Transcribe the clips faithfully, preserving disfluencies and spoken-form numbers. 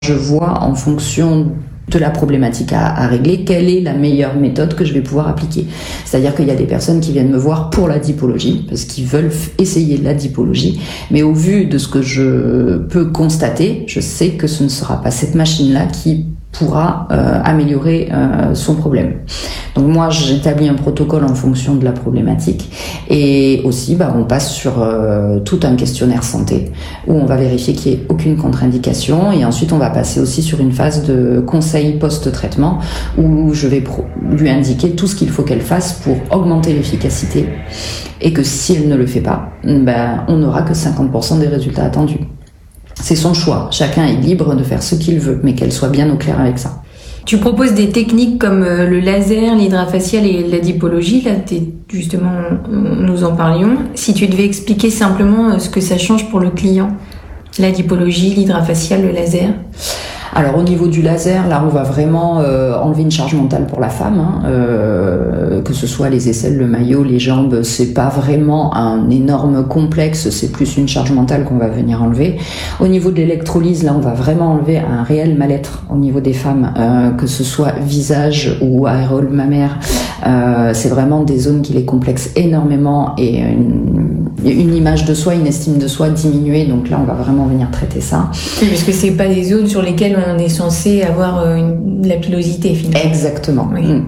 Je vois en fonction de la problématique à, à régler, quelle est la meilleure méthode que je vais pouvoir appliquer. C'est-à-dire qu'il y a des personnes qui viennent me voir pour la dipologie, parce qu'ils veulent f- essayer la dipologie, mais au vu de ce que je peux constater, je sais que ce ne sera pas cette machine-là qui pourra euh, améliorer euh, son problème. Donc moi, j'établis un protocole en fonction de la problématique, et aussi bah, on passe sur euh, tout un questionnaire santé où on va vérifier qu'il n'y ait aucune contre-indication, et ensuite on va passer aussi sur une phase de conseil post-traitement où je vais pro- lui indiquer tout ce qu'il faut qu'elle fasse pour augmenter l'efficacité, et que si elle ne le fait pas, ben, on n'aura que cinquante pour cent des résultats attendus. C'est son choix, chacun est libre de faire ce qu'il veut, mais qu'elle soit bien au clair avec ça. Tu proposes des techniques comme le laser, l'hydrafacial et la dipologie, là t'es, justement nous en parlions. Si tu devais expliquer simplement ce que ça change pour le client, la dipologie, l'hydrafacial, le laser. Alors au niveau du laser, là on va vraiment euh, enlever une charge mentale pour la femme, hein, euh, que ce soit les aisselles, le maillot, les jambes, c'est pas vraiment un énorme complexe, c'est plus une charge mentale qu'on va venir enlever. Au niveau de l'électrolyse, là on va vraiment enlever un réel mal-être au niveau des femmes, euh, que ce soit visage ou aréole mammaire, euh, c'est vraiment des zones qui les complexent énormément, et une, une image de soi, une estime de soi diminuée, donc là on va vraiment venir traiter ça. Oui, parce que c'est pas des zones sur lesquelles on est censé avoir une, la pilosité finalement. Exactement. Oui. Mmh.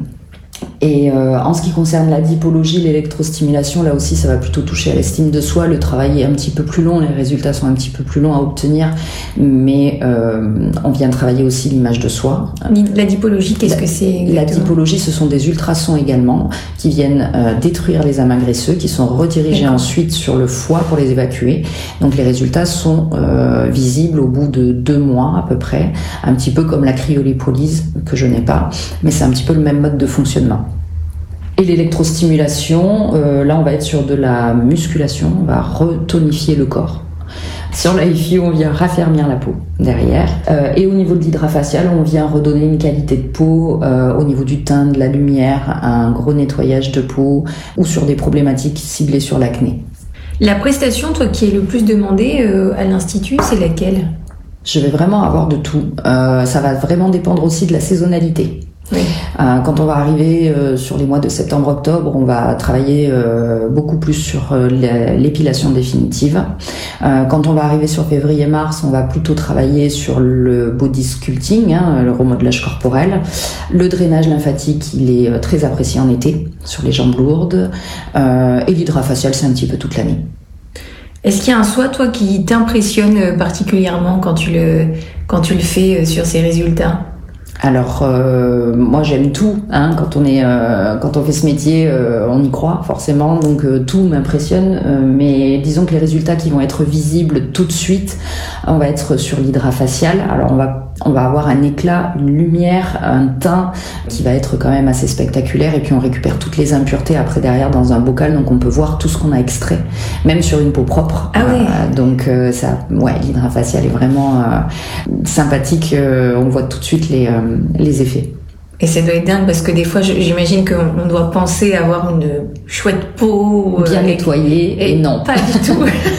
Et euh, en ce qui concerne la dipologie, l'électrostimulation, là aussi ça va plutôt toucher à l'estime de soi. Le travail est un petit peu plus long, les résultats sont un petit peu plus longs à obtenir, mais euh, on vient travailler aussi l'image de soi. La dipologie, qu'est-ce la, que c'est exactement ? La dipologie, ce sont des ultrasons également qui viennent euh, détruire les amas graisseux, qui sont redirigés D'accord. ensuite sur le foie pour les évacuer. Donc les résultats sont euh, visibles au bout de deux mois à peu près, un petit peu comme la cryolipolyse que je n'ai pas, mais c'est un petit peu le même mode de fonctionnement. Et l'électrostimulation, euh, là on va être sur de la musculation, on va retonifier le corps. Sur la I F I, on vient raffermir la peau derrière. Euh, et au niveau de l'hydrafacial, on vient redonner une qualité de peau, euh, au niveau du teint, de la lumière, un gros nettoyage de peau, ou sur des problématiques ciblées sur l'acné. La prestation, toi, qui est le plus demandée euh, à l'Institut, c'est laquelle ? Je vais vraiment avoir de tout. Euh, ça va vraiment dépendre aussi de la saisonnalité. Oui. Euh, quand on va arriver euh, sur les mois de septembre-octobre, on va travailler euh, beaucoup plus sur euh, l'épilation définitive. Euh, quand on va arriver sur février-mars, on va plutôt travailler sur le body sculpting, hein, le remodelage corporel. Le drainage lymphatique, il est euh, très apprécié en été, sur les jambes lourdes. Euh, et l'hydrafacial, c'est un petit peu toute l'année. Est-ce qu'il y a un soin, toi, qui t'impressionne particulièrement quand tu le, quand tu le fais sur ces résultats ? Alors euh, moi j'aime tout, hein, quand on est, euh, quand on fait ce métier, euh, on y croit forcément, donc euh, tout m'impressionne. Euh, mais disons que les résultats qui vont être visibles tout de suite, on va être sur l'hydrafacial. Alors on va, on va avoir un éclat, une lumière, un teint qui va être quand même assez spectaculaire. Et puis on récupère toutes les impuretés après derrière dans un bocal, donc on peut voir tout ce qu'on a extrait, même sur une peau propre. Ah oui. Euh, donc euh, ça, ouais, l'hydrafacial est vraiment euh, sympathique. Euh, on voit tout de suite les euh, les effets. Et ça doit être dingue parce que des fois, j'imagine qu'on doit penser avoir une chouette peau bien euh, nettoyée, et, et non, pas du tout.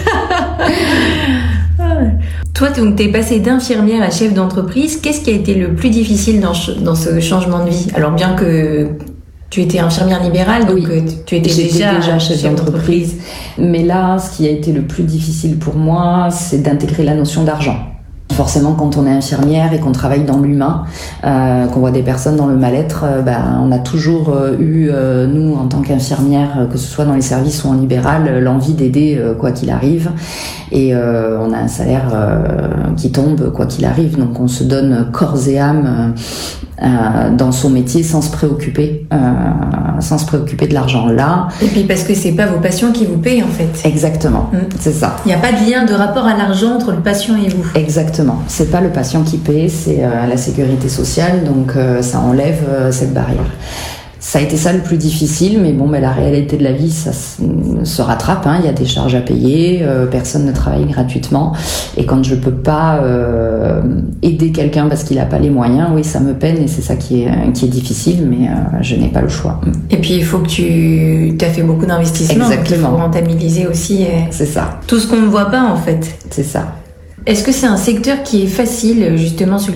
Toi, donc, t'es passée d'infirmière à chef d'entreprise. Qu'est-ce qui a été le plus difficile dans, dans ce changement de vie ? Alors bien que tu étais infirmière libérale, donc oui, tu étais déjà, déjà chef, chef d'entreprise. Mais là, ce qui a été le plus difficile pour moi, c'est d'intégrer la notion d'argent. Forcément, quand on est infirmière et qu'on travaille dans l'humain, euh, qu'on voit des personnes dans le mal-être, euh, ben, on a toujours euh, eu, euh, nous, en tant qu'infirmière, euh, que ce soit dans les services ou en libéral, euh, l'envie d'aider euh, quoi qu'il arrive. Et euh, on a un salaire euh, qui tombe quoi qu'il arrive. Donc on se donne corps et âme euh, dans son métier sans se préoccuper, euh, sans se préoccuper de l'argent là. Et puis parce que c'est pas vos patients qui vous payent en fait. Exactement, mmh. c'est ça. Il n'y a pas de lien de rapport à l'argent entre le patient et vous. Exactement. C'est pas le patient qui paye, c'est euh, la sécurité sociale, donc euh, ça enlève euh, cette barrière. Ça a été ça le plus difficile, mais bon, ben, la réalité de la vie, ça se, se rattrape. Hein. Il y a des charges à payer, euh, personne ne travaille gratuitement. Et quand je peux pas euh, aider quelqu'un parce qu'il n'a pas les moyens, oui, ça me peine et c'est ça qui est, qui est difficile, mais euh, je n'ai pas le choix. Et puis, il faut que tu as fait beaucoup d'investissements. Exactement. Donc il faut rentabiliser aussi. Euh, c'est ça. Tout ce qu'on ne voit pas, en fait. C'est ça. Est-ce que c'est un secteur qui est facile, justement, celui